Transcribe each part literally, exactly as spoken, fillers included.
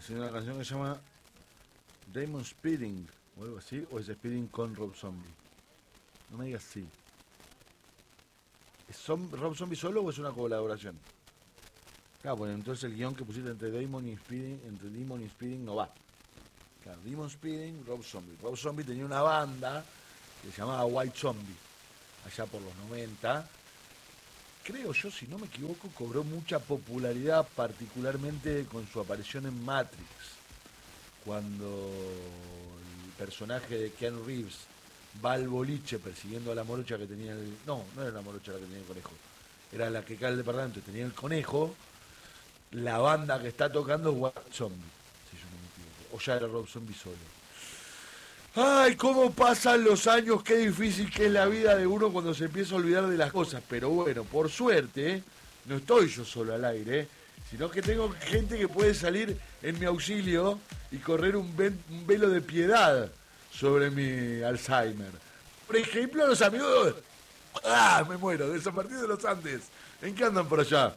haciendo una canción que se llama Damon Speeding, o algo así, o es Speeding con Rob Zombie. No me digas sí. ¿Es Zom- Rob Zombie solo o es una colaboración? Claro, pues entonces el guión que pusiste entre Damon y Speeding, entre Damon y Speeding no va. Claro, Damon Speeding, Rob Zombie. Rob Zombie tenía una banda que se llamaba White Zombie, allá por los noventa. Creo yo, si no me equivoco, cobró mucha popularidad, particularmente con su aparición en Matrix, cuando el personaje de Keanu Reeves va al boliche persiguiendo a la morocha que tenía el... No, no era la morocha la que tenía el conejo, era la que cae el departamento, tenía el conejo. La banda que está tocando es White Zombie, si yo no me equivoco, o ya era Rob Zombie solo. Ay, cómo pasan los años, qué difícil que es la vida de uno cuando se empieza a olvidar de las cosas. Pero bueno, por suerte, ¿eh? No estoy yo solo al aire, ¿eh? Sino que tengo gente que puede salir en mi auxilio y correr un, ven, un velo de piedad sobre mi Alzheimer. Por ejemplo, los amigos... ¡Ah, me muero! De San Martín de los Andes. ¿En qué andan por allá?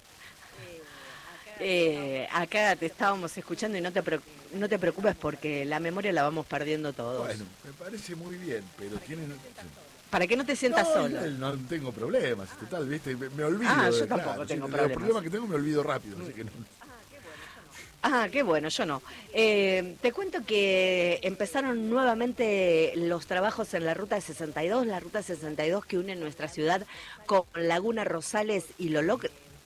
Eh, acá te estábamos escuchando y no te, pre- no te preocupes porque la memoria la vamos perdiendo todos. Bueno, me parece muy bien, pero tienen... Para que no te sientas no, solo. No, no tengo problemas, total, ¿viste? Me, me olvido. Ah, de, yo tampoco claro, tengo sí, problemas. Los problemas que tengo me olvido rápido, así que no... Ah, qué bueno, yo no. Eh, te cuento que empezaron nuevamente los trabajos en la Ruta sesenta y dos, la Ruta sesenta y dos que une nuestra ciudad con Laguna Rosales y Loloc.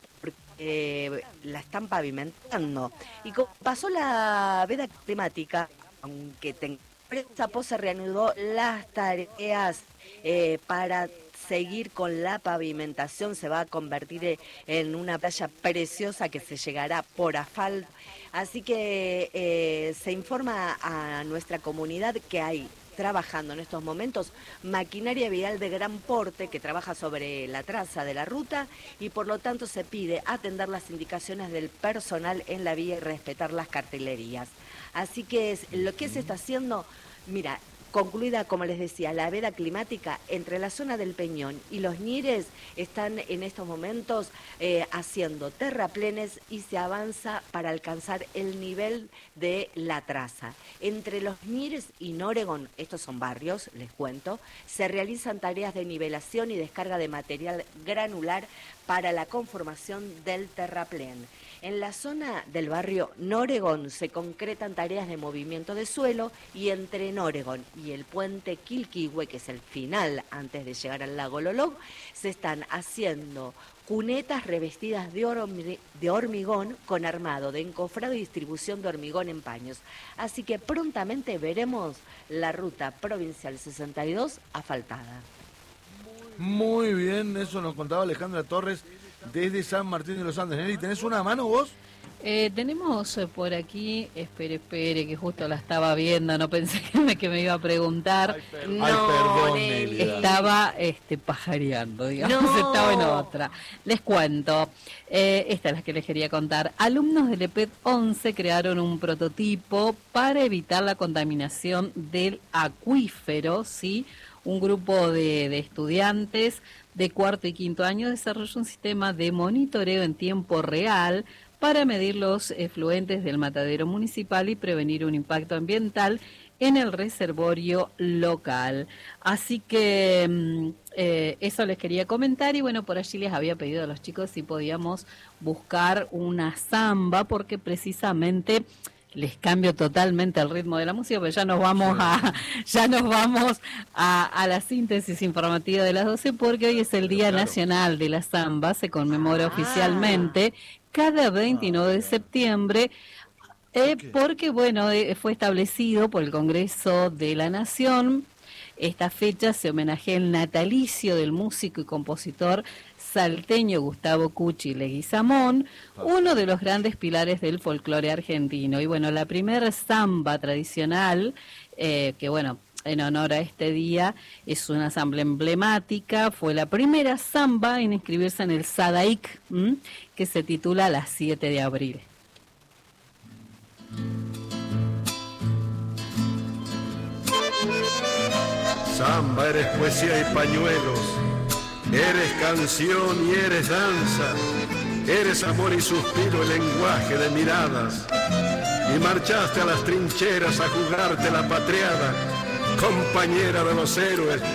Eh, la están pavimentando. Y como pasó la veda climática, aunque ten... Sapo se reanudó las tareas eh, para seguir con la pavimentación. Se va a convertir en una playa preciosa que se llegará por asfalto. Así que eh, se informa a nuestra comunidad que hay trabajando en estos momentos maquinaria vial de gran porte que trabaja sobre la traza de la ruta y por lo tanto se pide atender las indicaciones del personal en la vía y respetar las cartelerías. Así que es, lo que se está haciendo, mira, concluida, como les decía, la veda climática entre la zona del Peñón y los Ñires están en estos momentos eh, haciendo terraplenes y se avanza para alcanzar el nivel de la traza. Entre los Ñires y Noregón, estos son barrios, les cuento, se realizan tareas de nivelación y descarga de material granular para la conformación del terraplén. En la zona del barrio Noregón se concretan tareas de movimiento de suelo y entre Noregón y el puente Quilquihue, que es el final antes de llegar al lago Loloc, se están haciendo cunetas revestidas de, hormi- de hormigón con armado de encofrado y distribución de hormigón en paños. Así que prontamente veremos la ruta provincial sesenta y dos asfaltada. Muy bien, eso nos contaba Alejandra Torres desde San Martín de los Andes. Nelly, ¿tenés una a mano vos? Eh, tenemos eh, por aquí, espere, espere, que justo la estaba viendo, no pensé que me, que me iba a preguntar. Ay, per- No, Ay, perdón, Nelly. Nelly. Estaba este, pajareando, digamos, No. estaba en otra. Les cuento, eh, esta es la que les quería contar. Alumnos del E P E T once crearon un prototipo para evitar la contaminación del acuífero, ¿sí? Un grupo de, de estudiantes de cuarto y quinto año desarrolló un sistema de monitoreo en tiempo real para medir los efluentes del matadero municipal y prevenir un impacto ambiental en el reservorio local. Así que eh, eso les quería comentar y bueno, por allí les había pedido a los chicos si podíamos buscar una samba porque precisamente... les cambio totalmente el ritmo de la música, pero ya nos vamos a ya nos vamos a, a la síntesis informativa de las doce, porque hoy es el Día Claro. Nacional de la Samba, se conmemora Ah. oficialmente cada veintinueve de septiembre, eh, ¿Por qué? porque bueno, eh, fue establecido por el Congreso de la Nación. Esta fecha se homenajea el natalicio del músico y compositor salteño Gustavo Cuchi Leguizamón, uno de los grandes pilares del folclore argentino. Y bueno, la primera samba tradicional, eh, que bueno, en honor a este día, es una samba emblemática, fue la primera samba en inscribirse en el SADAIC, ¿m? que se titula Las siete de abril. Samba, eres poesía y pañuelos, eres canción y eres danza, Eres amor y suspiro, el lenguaje de miradas. Y marchaste a las trincheras a jugarte la patriada, compañera de los héroes,